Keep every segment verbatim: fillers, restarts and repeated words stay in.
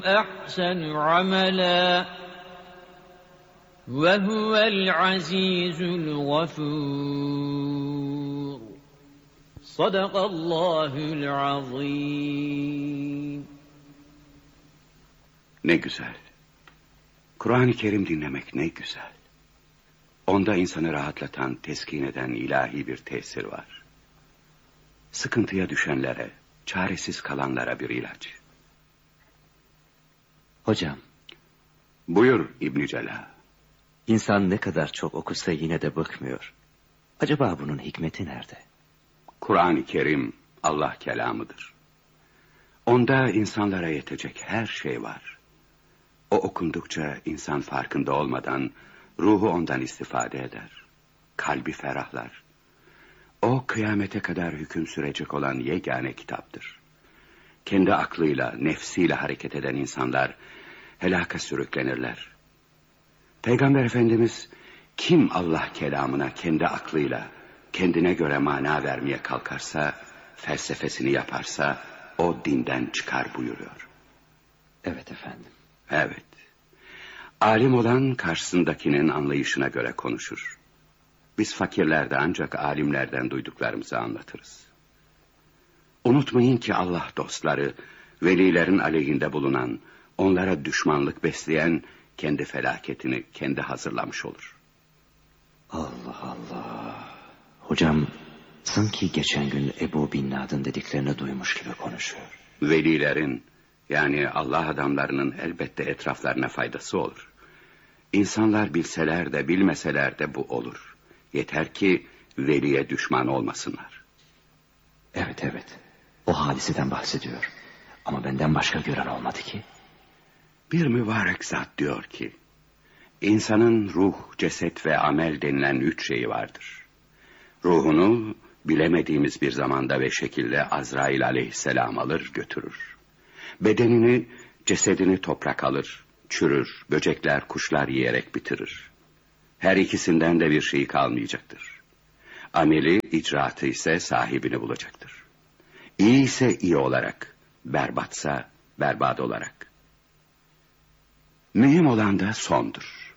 أحسن عملا وهو العزيز الغفور صدق الله العظيم. Ne güzel. Kur'an-ı Kerim dinlemek ne güzel. Onda insanı rahatlatan, teskin eden ilahi bir tesir var. Sıkıntıya düşenlere, çaresiz kalanlara bir ilaç. Hocam. Buyur İbn Cela. İnsan ne kadar çok okusa yine de bıkmıyor. Acaba bunun hikmeti nerede? Kur'an-ı Kerim Allah kelamıdır. Onda insanlara yetecek her şey var. O okundukça insan farkında olmadan ruhu ondan istifade eder. Kalbi ferahlar. O kıyamete kadar hüküm sürecek olan yegane kitaptır. Kendi aklıyla, nefsiyle hareket eden insanlar helaka sürüklenirler. Peygamber Efendimiz kim Allah kelamına kendi aklıyla kendine göre mana vermeye kalkarsa, felsefesini yaparsa o dinden çıkar buyuruyor. Evet efendim. Evet. Alim olan karşısındakinin anlayışına göre konuşur. Biz fakirler de ancak alimlerden duyduklarımızı anlatırız. Unutmayın ki Allah dostları, velilerin aleyhinde bulunan, onlara düşmanlık besleyen kendi felaketini kendi hazırlamış olur. Allah Allah. Hocam sanki geçen gün Ebu Bin Ladın dediklerini duymuş gibi konuşuyor. Velilerin, yani Allah adamlarının elbette etraflarına faydası olur. İnsanlar bilseler de bilmeseler de bu olur. Yeter ki veliye düşman olmasınlar. Evet evet. O hadiseden bahsediyor. Ama benden başka gören olmadı ki. Bir mübarek zat diyor ki, insanın ruh, ceset ve amel denilen üç şeyi vardır. Ruhunu bilemediğimiz bir zamanda ve şekilde Azrail aleyhisselam alır götürür. Bedenini, cesedini toprak alır, çürür, böcekler, kuşlar yiyerek bitirir. Her ikisinden de bir şey kalmayacaktır. Ameli, icraatı ise sahibini bulacaktır. İyi ise iyi olarak, berbatsa berbat olarak. Mühim olan da sondur.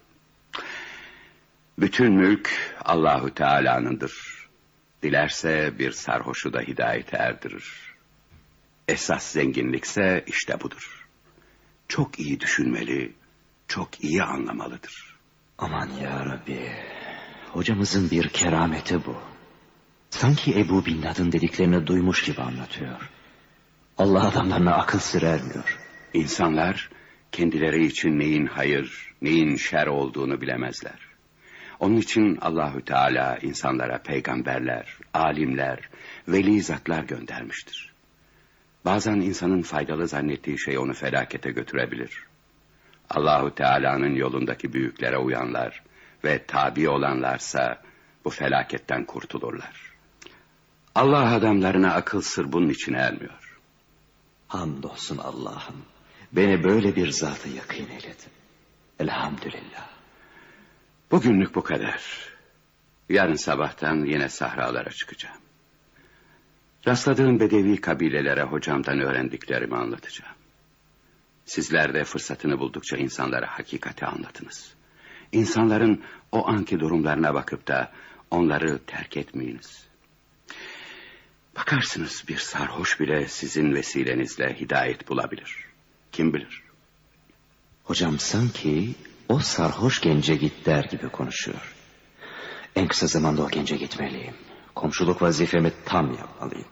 Bütün mülk Allahu Teala'nındır. Dilerse bir sarhoşu da hidayete erdirir. Esas zenginlikse işte budur. Çok iyi düşünmeli, çok iyi anlamalıdır. Aman ya Rabbi. Hocamızın bir kerameti bu. Sanki Ebu Bin Ladın dediklerini duymuş gibi anlatıyor. Allah adamlarına akıl sır ermiyor. İnsanlar kendileri için neyin hayır, neyin şer olduğunu bilemezler. Onun için Allahü Teala insanlara peygamberler, alimler, veli zatlar göndermiştir. Bazen insanın faydalı zannettiği şey onu felakete götürebilir. Allahü Teala'nın yolundaki büyüklere uyanlar ve tabi olanlarsa bu felaketten kurtulurlar. Allah adamlarına akıl sır bunun için ermiyor. Hamdolsun Allah'ım. Beni böyle bir zatı yakîn eyledin. Elhamdülillah. Bugünlük bu kadar. Yarın sabahtan yine sahralara çıkacağım. Rastladığım bedevi kabilelere hocamdan öğrendiklerimi anlatacağım. Sizler de fırsatını buldukça insanlara hakikati anlatınız. İnsanların o anki durumlarına bakıp da onları terk etmeyiniz. Bakarsınız bir sarhoş bile sizin vesilenizle hidayet bulabilir. Kim bilir? Hocam sanki o sarhoş gence git der gibi konuşuyor. En kısa zamanda o gence gitmeliyim. Komşuluk vazifemi tam yapmalıyım.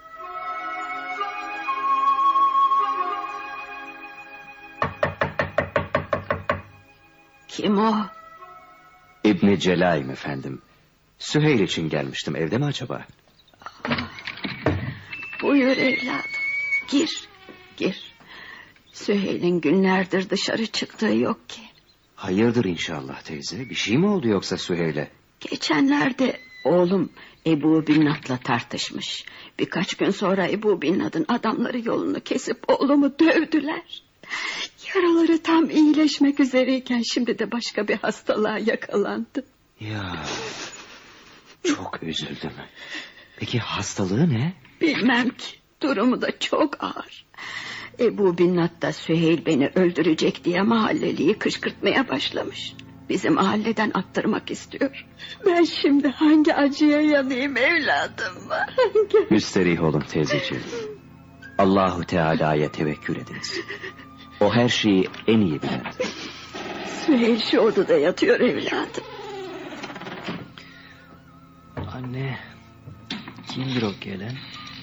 Kim o? İbn Celayim efendim. Süheyl için gelmiştim. Evde mi acaba? Buyur evladım. Gir, gir. Süheyl'in günlerdir dışarı çıktığı yok ki. Hayırdır inşallah teyze. Bir şey mi oldu yoksa Süheyl'e? Geçenlerde oğlum Ebu Bin Lad'la tartışmış. Birkaç gün sonra Ebu Bin Lad'ın adamları yolunu kesip oğlumu dövdüler. Yaraları tam iyileşmek üzereyken şimdi de başka bir hastalığa yakalandı. Ya çok üzüldüm. Peki hastalığı ne? Bilmem ki, durumu da çok ağır. Ebu Binnat da Süheyl beni öldürecek diye mahalleliyi kışkırtmaya başlamış. Bizi mahalleden attırmak istiyor. Ben şimdi hangi acıya yanayım evladım? Hangi... Müsterih olun teyzeciğim. Allahu Teala'ya tevekkül ediniz. O her şeyi en iyi bilir. Süheyl şu odada yatıyor evladım. Anne, kimdir o gelen?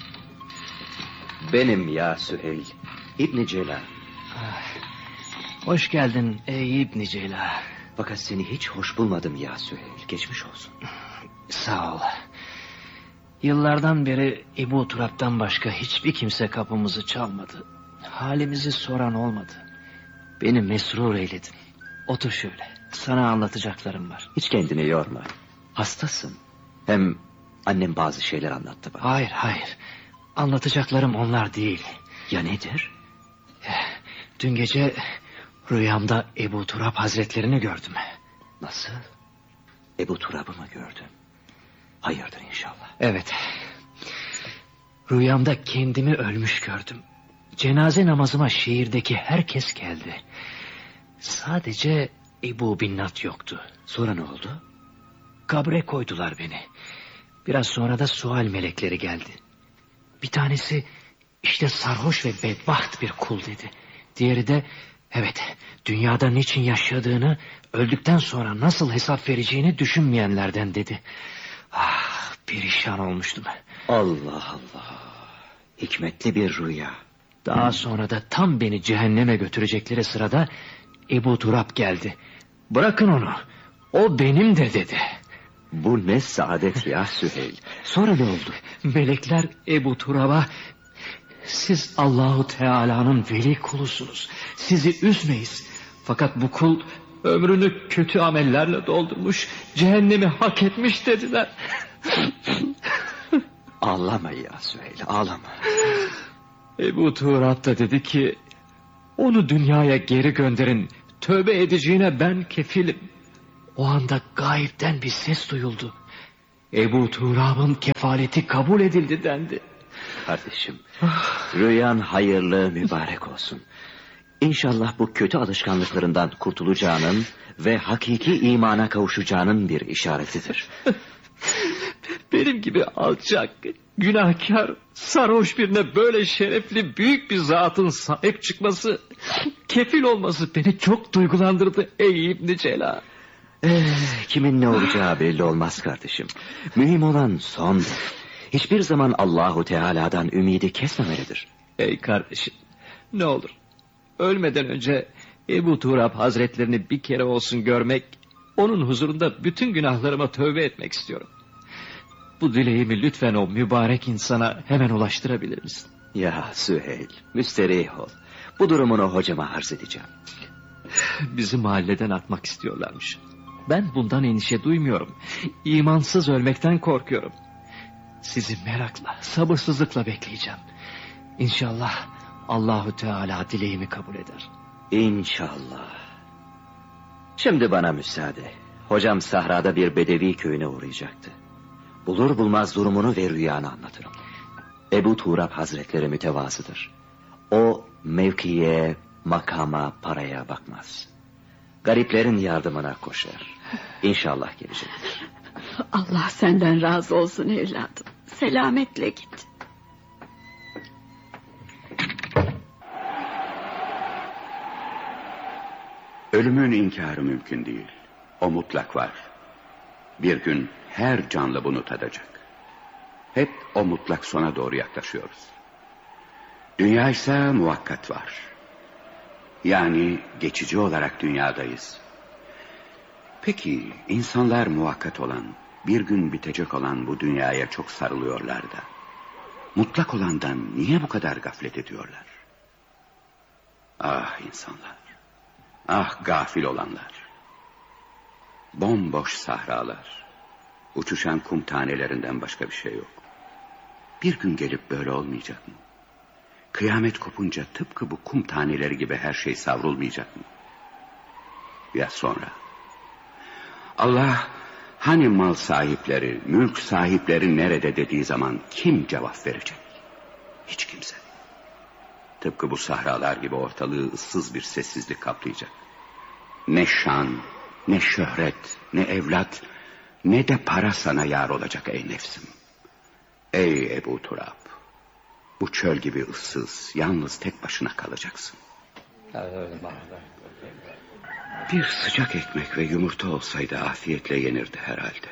Benim ya Süheyl, İbn Celal. Ah, hoş geldin ey İbn Celal. Fakat seni hiç hoş bulmadım ya Süheyl. Geçmiş olsun. Sağ ol. Yıllardan beri Ebu Turab'dan başka hiçbir kimse kapımızı çalmadı. Halimizi soran olmadı. Beni mesrur eyledin. Otur şöyle. Sana anlatacaklarım var. Hiç kendini yorma. Hastasın. Hem annem bazı şeyler anlattı bana. Hayır hayır. Anlatacaklarım onlar değil. Ya nedir? Dün gece rüyamda Ebu Turab Hazretlerini gördüm. Nasıl? Ebu Turab'ı mı gördün? Hayırdır inşallah. Evet. Rüyamda kendimi ölmüş gördüm. Cenaze namazıma şehirdeki herkes geldi. Sadece Ebu Binnat yoktu. Sonra ne oldu? Kabre koydular beni. Biraz sonra da sual melekleri geldi. Bir tanesi işte sarhoş ve bedbaht bir kul dedi. Diğeri de evet dünyada niçin yaşadığını, öldükten sonra nasıl hesap vereceğini düşünmeyenlerden dedi. Ah, perişan olmuştum. Allah Allah. Hikmetli bir rüya. Daha sonra da tam beni cehenneme götürecekleri sırada Ebu Turab geldi. Bırakın onu, o benimdir dedi. Bu ne saadet ya Süheyl. Sonra ne oldu? Melekler Ebu Turab'a siz Allahu Teala'nın veli kulusunuz. Sizi üzmeyiz. Fakat bu kul ömrünü kötü amellerle doldurmuş, cehennemi hak etmiş dediler. Ağlama ya Süheyl, ağlama. Ebu Turab da dedi ki onu dünyaya geri gönderin. Tövbe edeceğine ben kefilim. O anda gayipten bir ses duyuldu. Ebu Turab'ın kefaleti kabul edildi dendi. Kardeşim, rüyan hayırlı, mübarek olsun. İnşallah bu kötü alışkanlıklarından kurtulacağının ve hakiki imana kavuşacağının bir işaretidir. Benim gibi alçak, günahkar, sarhoş birine böyle şerefli büyük bir zatın sahip çıkması, kefil olması beni çok duygulandırdı ey İbn Celal. Eh, kimin ne olacağı belli olmaz kardeşim. Mühim olan son. Hiçbir zaman Allahu Teala'dan ümidi kesmemelidir. Ey kardeşim, ne olur ölmeden önce Ebu Turab Hazretlerini bir kere olsun görmek, onun huzurunda bütün günahlarıma tövbe etmek istiyorum. Bu dileğimi lütfen o mübarek insana hemen ulaştırabilir misin? Ya Süheyl, müsterih ol. Bu durumunu hocama arz edeceğim. Bizi mahalleden atmak istiyorlarmış. Ben bundan endişe duymuyorum. İmansız ölmekten korkuyorum. Sizi merakla, sabırsızlıkla bekleyeceğim. İnşallah Allahu Teala dileğimi kabul eder. İnşallah. Şimdi bana müsaade. Hocam sahrada bir bedevi köyüne uğrayacaktı. Bulur bulmaz durumunu ve rüyanı anlatırım. Ebu Turab Hazretleri mütevazıdır. O mevkiye, makama, paraya bakmaz. Gariplerin yardımına koşar. İnşallah gelecektir. Allah senden razı olsun evladım. Selametle git. Ölümün inkarı mümkün değil. O mutlak var. Bir gün her canlı bunu tadacak. Hep o mutlak sona doğru yaklaşıyoruz. Dünya ise muvakkat var. Yani geçici olarak dünyadayız. Peki insanlar muvakkat olan, bir gün bitecek olan bu dünyaya çok sarılıyorlar da, mutlak olandan niye bu kadar gaflet ediyorlar? Ah insanlar, ah gafil olanlar. Bomboş sahralar, uçuşan kum tanelerinden başka bir şey yok. Bir gün gelip böyle olmayacak mı? Kıyamet kopunca tıpkı bu kum taneleri gibi her şey savrulmayacak mı? Ya sonra? Allah hani mal sahipleri, mülk sahipleri nerede dediği zaman kim cevap verecek? Hiç kimse. Tıpkı bu sahralar gibi ortalığı ıssız bir sessizlik kaplayacak. Ne şan, ne şöhret, ne evlat, ne de para sana yar olacak ey nefsim. Ey Ebu Turab, bu çöl gibi ıssız, yalnız tek başına kalacaksın. Bir sıcak ekmek ve yumurta olsaydı afiyetle yenirdi herhalde.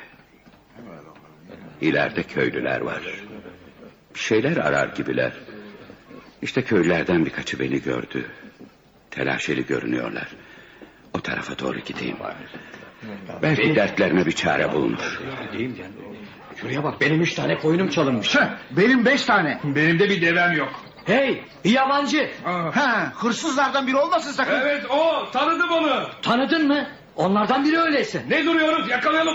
İleride köylüler var. Bir şeyler arar gibiler. İşte köylülerden birkaçı beni gördü. Telaşeli görünüyorlar. O tarafa doğru gideyim. Belki dertlerine bir çare bulunur. Şuraya bak, benim üç tane koyunum çalınmış. Benim beş tane. Benim de bir devem yok. Hey, bir yabancı. Ha, hırsızlardan biri olmasın sakın. Evet o, tanıdım onu. Tanıdın mı? Onlardan biri öyleyse. Ne duruyoruz, yakalayalım.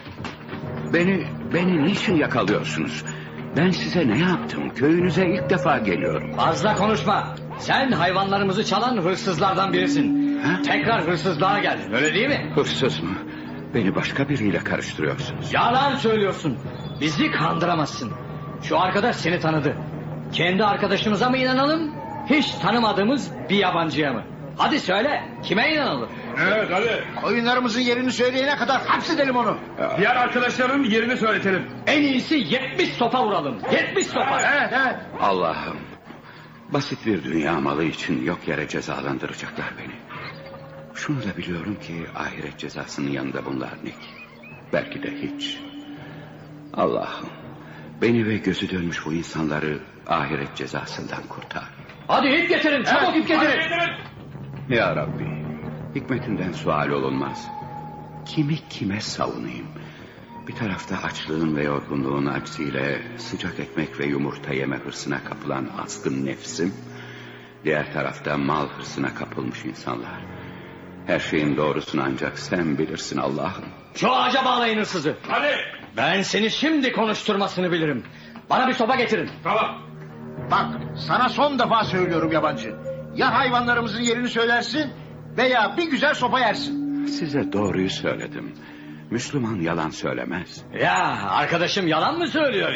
Beni, beni niçin yakalıyorsunuz? Ben size ne yaptım? Köyünüze ilk defa geliyorum. Fazla konuşma. Sen hayvanlarımızı çalan hırsızlardan birisin. Ha? Tekrar hırsızlığa geldin, öyle değil mi? Hırsız mı? Beni başka biriyle karıştırıyorsunuz. Yalan söylüyorsun. Bizi kandıramazsın. Şu arkadaş seni tanıdı. Kendi arkadaşımıza mı inanalım, hiç tanımadığımız bir yabancıya mı? Hadi söyle, kime inanalım? Evet hadi. Oyunlarımızın yerini söyleyene kadar hapsedelim onu. Diğer arkadaşların yerini söyletelim. En iyisi yetmiş sopa vuralım. Yetmiş sopa. Evet evet. Allah'ım, basit bir dünya malı için yok yere cezalandıracaklar beni. Şunu da biliyorum ki ahiret cezasının yanında bunlar ne ki? Belki de hiç. Allah'ım, beni ve gözü dönmüş bu insanları ahiret cezasından kurtar. Hadi ip getirin, çabuk ip getirin. Ya Rabbi, hikmetinden sual olunmaz. Kimi kime savunayım? Bir tarafta açlığın ve yorgunluğun aksiyle sıcak ekmek ve yumurta yeme hırsına kapılan azgın nefsim, diğer tarafta mal hırsına kapılmış insanlar. Her şeyin doğrusunu ancak sen bilirsin Allah'ım. Şu ağaca bağlayın hırsızı. Hadi. Ben seni şimdi konuşturmasını bilirim. Bana bir sopa getirin. Tamam. Bak sana son defa söylüyorum yabancı. Ya hayvanlarımızın yerini söylersin veya bir güzel sopa yersin. Size doğruyu söyledim. Müslüman yalan söylemez. Ya arkadaşım yalan mı söylüyor